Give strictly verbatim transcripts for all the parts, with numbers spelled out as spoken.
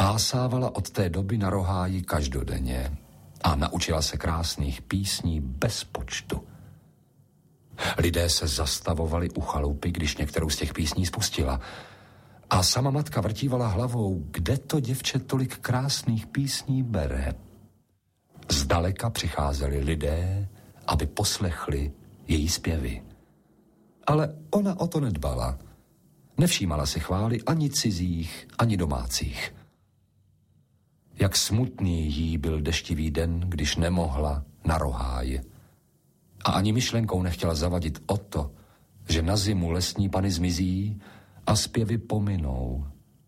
Pásávala od té doby na roháji každodenně a naučila se krásných písní bez počtu. Lidé se zastavovali u chalupy, když některou z těch písní spustila. A sama matka vrtívala hlavou, kde to děvče tolik krásných písní bere. Zdaleka přicházeli lidé, aby poslechli její zpěvy. Ale ona o to nedbala. Nevšímala si chvály ani cizích, ani domácích. Jak smutný jí byl deštivý den, když nemohla na roháj. A ani myšlenkou nechtěla zavadit o to, že na zimu lesní pany zmizí a zpěvy pominou.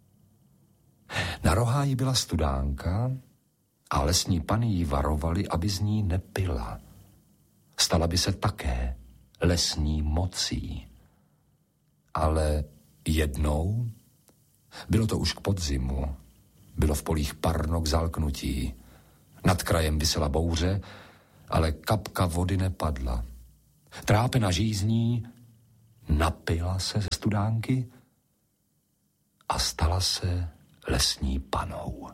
Na roháji byla studánka a lesní pany jí varovali, aby z ní nepila. Stala by se také lesní mocí. Ale jednou, bylo to už k podzimu, bylo v polích parno k zalknutí. Nad krajem visela bouře, ale kapka vody nepadla. Trápena žízní, napila se ze studánky a stala se lesní panou.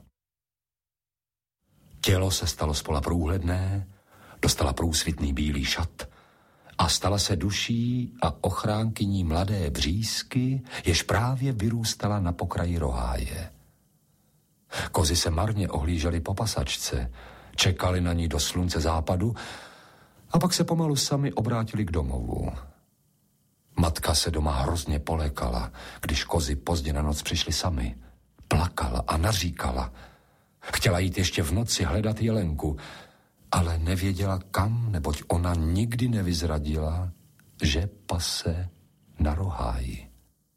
Tělo se stalo zpola průhledné, dostala průsvitný bílý šat a stala se duší a ochránkyní mladé břízky, jež právě vyrůstala na pokraji roháje. Kozy se marně ohlížely po pasačce, čekali na ní do slunce západu a pak se pomalu sami obrátili k domovu. Matka se doma hrozně polékala, když kozy pozdě na noc přišly sami. Plakala a naříkala. Chtěla jít ještě v noci hledat jelenku, ale nevěděla kam, neboť ona nikdy nevyzradila, že pase na roháji.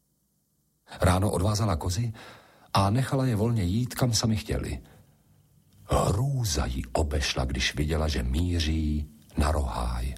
Ráno odvázala kozy a nechala je volně jít, kam sami chtěli. Hrůza jí obešla, když viděla, že míří na roháj.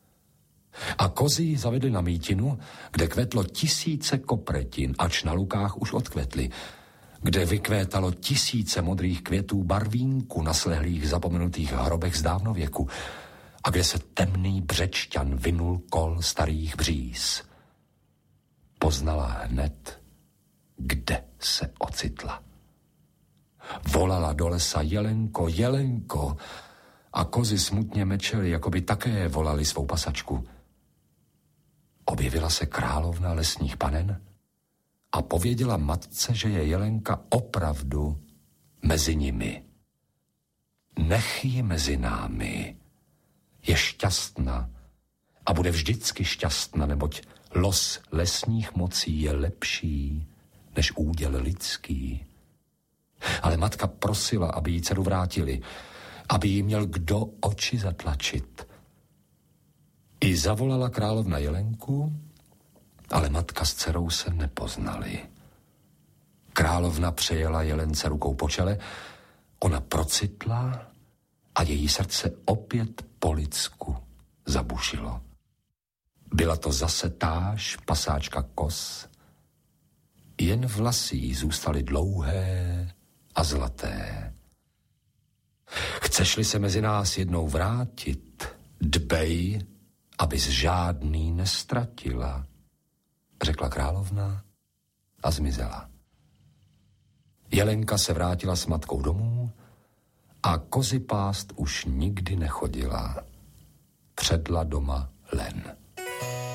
A kozy ji zavedly na mítinu, kde kvetlo tisíce kopretin, ač na lukách už odkvetly, kde vykvétalo tisíce modrých květů barvínku na slehlých zapomenutých hrobech z dávnověku a kde se temný břečťan vinul kol starých bříz. Poznala hned, kde se ocitla. Volala do lesa Jelenko, Jelenko a kozy smutně mečely, jako by také volali svou pasačku. Objevila se královna lesních panen a pověděla matce, že je Jelenka opravdu mezi nimi. Nech ji mezi námi. Je šťastná a bude vždycky šťastná, neboť los lesních mocí je lepší než úděl lidský. Ale matka prosila, aby jí dceru vrátili, aby jí měl kdo oči zatlačit. I zavolala královna Jelenku, ale matka s dcerou se nepoznali. Královna přejela Jelence rukou po čele, ona procitla a její srdce opět po lidsku zabušilo. Byla to zase táž pasáčka koz, jen vlasy jí zůstaly dlouhé a zlaté. Chceš-li se mezi nás jednou vrátit, dbej, abys žádný nestratila, řekla královna a zmizela. Jelenka se vrátila s matkou domů a kozy pást už nikdy nechodila. Předla doma len.